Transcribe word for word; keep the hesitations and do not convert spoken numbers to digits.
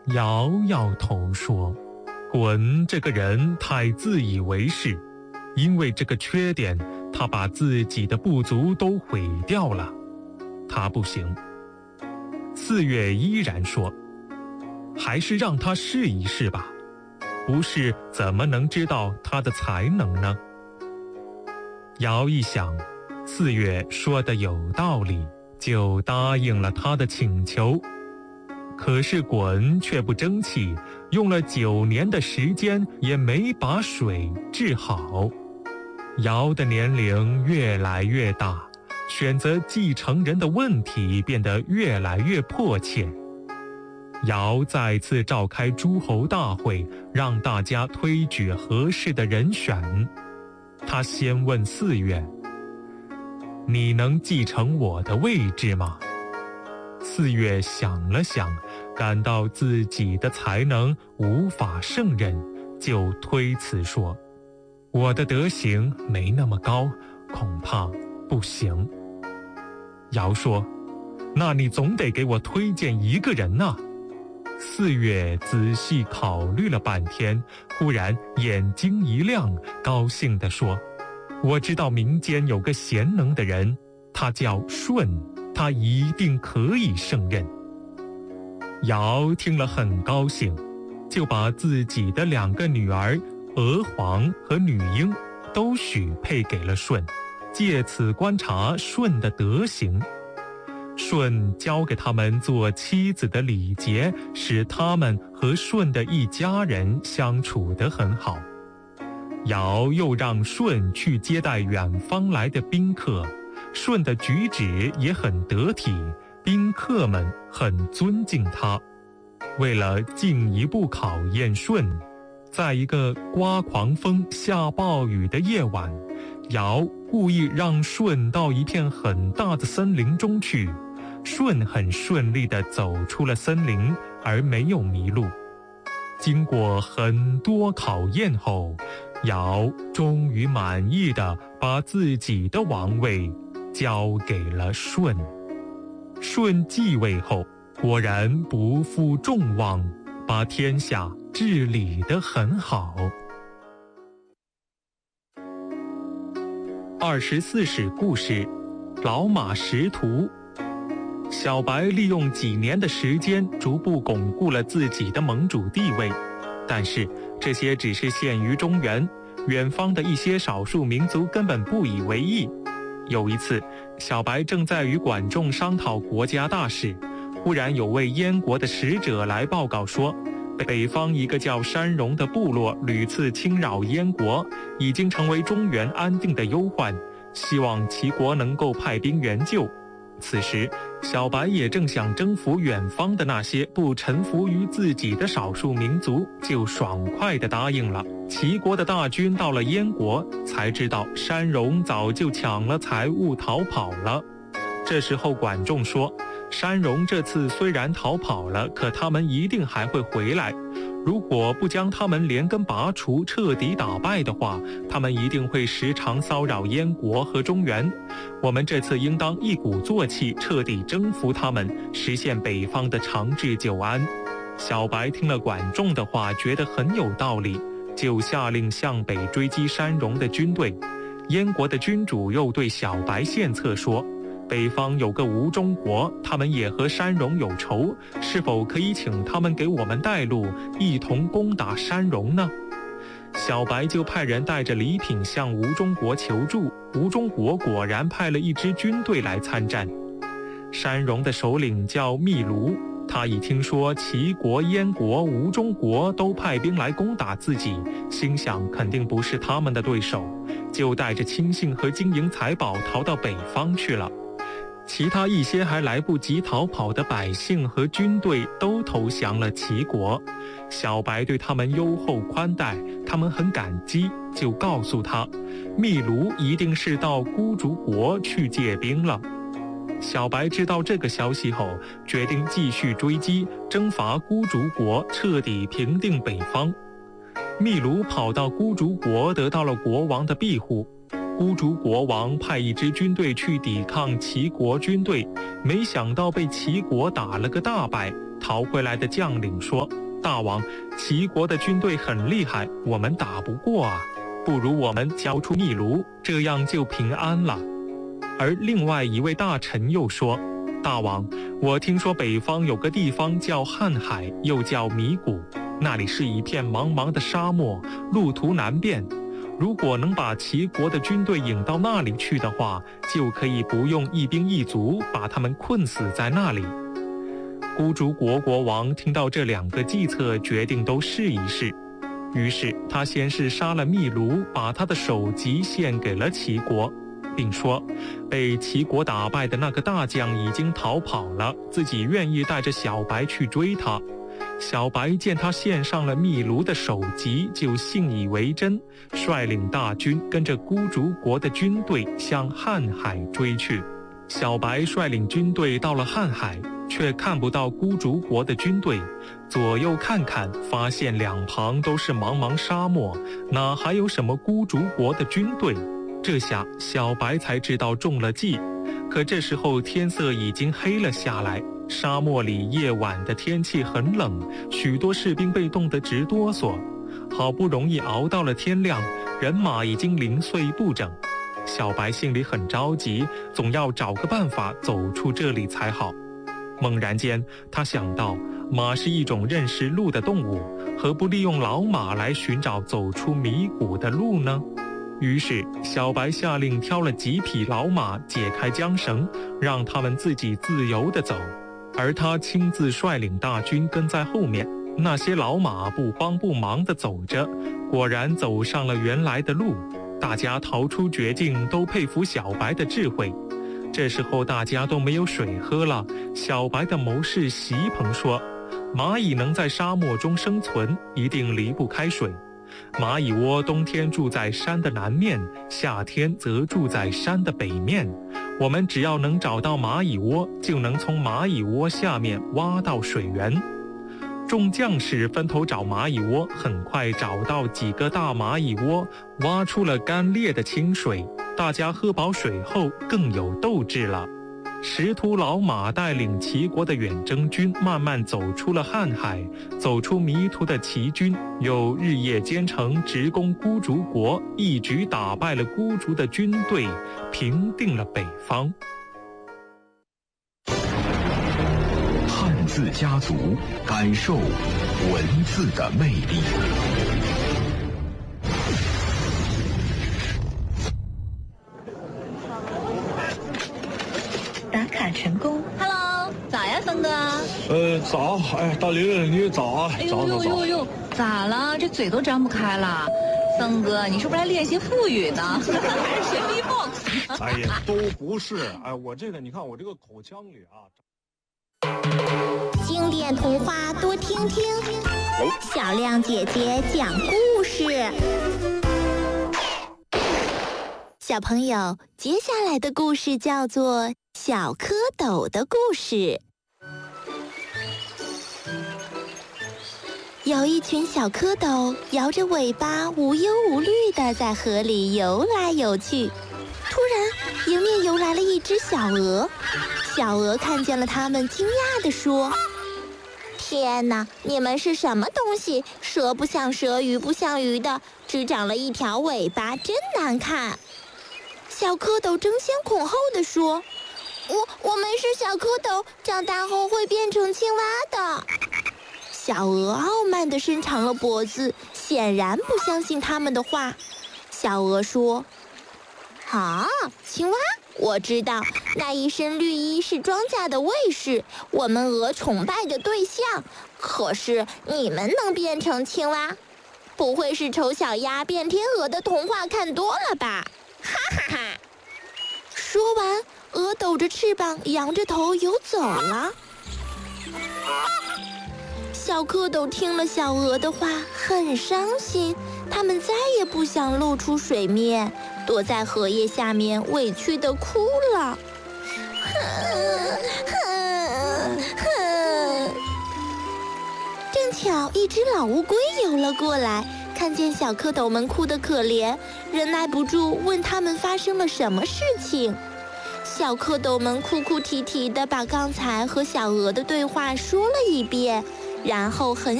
摇摇头说，鲧这个人太自以为是，因为这个缺点，他把自己的部族都毁掉了，他不行。四月依然说，还是让他试一试吧，不试怎么能知道他的才能呢？尧一想，四月说的有道理，就答应了他的请求。可是鲧却不争气，用了九年的时间也没把水治好。尧的年龄越来越大，选择继承人的问题变得越来越迫切。尧再次召开诸侯大会，让大家推举合适的人选。他先问四月，你能继承我的位置吗？四月想了想，感到自己的才能无法胜任，就推辞说，我的德行没那么高，恐怕不行。尧说，那你总得给我推荐一个人啊。四月仔细考虑了半天，忽然眼睛一亮，高兴地说，我知道民间有个贤能的人，他叫舜，他一定可以胜任。尧听了很高兴，就把自己的两个女儿娥皇和女英都许配给了舜，借此观察舜的德行。舜教给他们做妻子的礼节，使他们和舜的一家人相处得很好。尧又让舜去接待远方来的宾客，舜的举止也很得体，宾客们很尊敬他。为了进一步考验舜，在一个刮狂风下暴雨的夜晚，尧故意让舜到一片很大的森林中去，舜很顺利地走出了森林，而没有迷路。经过很多考验后，尧终于满意地把自己的王位交给了舜。舜继位后，果然不负众望，把天下治理得很好。二十四史故事，老马识途。小白利用几年的时间，逐步巩固了自己的盟主地位，但是这些只是限于中原，远方的一些少数民族根本不以为意。有一次，小白正在与管仲商讨国家大事，忽然有位燕国的使者来报告说，北方一个叫山戎的部落屡次侵扰燕国，已经成为中原安定的忧患，希望齐国能够派兵援救。此时，小白也正想征服远方的那些不臣服于自己的少数民族，就爽快地答应了。齐国的大军到了燕国，才知道山戎早就抢了财物逃跑了。这时候管仲说，山戎这次虽然逃跑了，可他们一定还会回来。如果不将他们连根拔除，彻底打败的话，他们一定会时常骚扰燕国和中原。我们这次应当一鼓作气，彻底征服他们，实现北方的长治久安。小白听了管仲的话，觉得很有道理，就下令向北追击山戎的军队。燕国的君主又对小白献策说，北方有个吴中国，他们也和山戎有仇，是否可以请他们给我们带路，一同攻打山戎呢？小白就派人带着礼品向吴中国求助，吴中国果然派了一支军队来参战。山戎的首领叫秘卢，他一听说齐国、燕国、吴中国都派兵来攻打自己，心想肯定不是他们的对手，就带着亲信和金银财宝逃到北方去了。其他一些还来不及逃跑的百姓和军队都投降了齐国。小白对他们优厚宽待，他们很感激，就告诉他，秘卢一定是到孤竹国去借兵了。小白知道这个消息后，决定继续追击，征伐孤竹国，彻底平定北方。秘卢跑到孤竹国，得到了国王的庇护。孤竹国王派一支军队去抵抗齐国军队，没想到被齐国打了个大败， 逃回来的将领说：“大王，齐国的军队很厉害，我们打不过啊，不如我们交出秘卢，这样就平安了。”而另外一位大臣又说：“大王，我听说北方有个地方叫瀚海，又叫弥谷，那里是一片茫茫的沙漠，路途难辨。如果能把齐国的军队引到那里去的话，就可以不用一兵一卒把他们困死在那里。”孤竹国国王听到这两个计策，决定都试一试。于是他先是杀了秘卢，把他的首级献给了齐国，并说被齐国打败的那个大将已经逃跑了，自己愿意带着小白去追他。小白见他献上了秘卢的首级，就信以为真，率领大军跟着孤竹国的军队向瀚海追去。小白率领军队到了瀚海，却看不到孤竹国的军队，左右看看，发现两旁都是茫茫沙漠，哪还有什么孤竹国的军队？这下小白才知道中了计。可这时候天色已经黑了下来，沙漠里夜晚的天气很冷，许多士兵被冻得直哆嗦。好不容易熬到了天亮，人马已经零碎不整。小白心里很着急，总要找个办法走出这里才好。猛然间，他想到马是一种认识路的动物，何不利用老马来寻找走出迷谷的路呢？于是小白下令挑了几匹老马，解开缰绳，让他们自己自由地走，而他亲自率领大军跟在后面。那些老马不慌不忙地走着，果然走上了原来的路。大家逃出绝境，都佩服小白的智慧。这时候大家都没有水喝了，小白的谋士席鹏说：“蚂蚁能在沙漠中生存，一定离不开水。蚂蚁窝冬天住在山的南面，夏天则住在山的北面。我们只要能找到蚂蚁窝，就能从蚂蚁窝下面挖到水源。”众将士分头找蚂蚁窝，很快找到几个大蚂蚁窝，挖出了干裂的清水。大家喝饱水后更有斗志了。识途老马带领齐国的远征军慢慢走出了瀚海，走出迷途的齐军又日夜兼程，直攻孤竹国，一举打败了孤竹的军队，平定了北方。 汉字家族，感受文字的魅力。 打卡成功。Hello， 早呀，森哥。 呃，早。哎，大玲，你早啊！ 哎呦早早早。 呦呦呦，咋了？这嘴都张不开了。森哥，你是不是来练习腹语呢？还是学 B-box？ 哎呀，都不是。哎，我这个，你看我这个口腔里啊。 经典童话多听听，小亮姐姐讲故事。小朋友，接下来的故事叫做《小蝌蚪的故事》。有一群小蝌蚪摇着尾巴，无忧无虑地在河里游来游去。突然，迎面游来了一只小鹅。小鹅看见了它们，惊讶地说：“天哪，你们是什么东西？蛇不像蛇，鱼不像鱼的，只长了一条尾巴，真难看。”小蝌蚪争先恐后地说：“我我们是小蝌蚪，长大后会变成青蛙的。”小鹅傲慢地伸长了脖子，显然不相信他们的话。小鹅说：“啊，青蛙？我知道，那一身绿衣是庄稼的卫士，我们鹅崇拜的对象。可是你们能变成青蛙？不会是丑小鸭变天鹅的童话看多了吧？哈哈哈！”说完，鹅抖着翅膀，扬着头游走了。小蝌蚪听了小鹅的话，很伤心，它们再也不想露出水面，躲在荷叶下面，委屈地哭了。正巧一只老乌龟游了过来，看见小蝌蚪们哭得可怜，忍耐不住问他们发生了什么事情。 小蝌蚪们哭哭啼啼地把刚才和小鹅的对话说了一遍，然后很